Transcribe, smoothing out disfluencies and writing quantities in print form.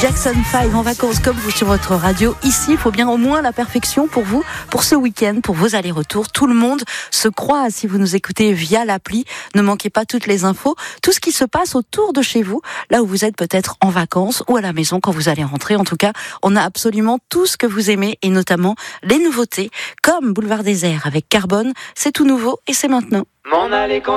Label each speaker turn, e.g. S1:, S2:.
S1: Jackson 5 en vacances comme vous sur votre radio. Ici, il faut bien au moins la perfection pour vous, pour ce week-end, pour vos allers-retours. Tout le monde se croise si vous nous écoutez via l'appli. Ne manquez pas toutes les infos, tout ce qui se passe autour de chez vous, là où vous êtes peut-être en vacances ou à la maison quand vous allez rentrer. En tout cas, on a absolument tout ce que vous aimez et notamment les nouveautés comme Boulevard Désert avec Carbone. C'est tout nouveau et c'est maintenant.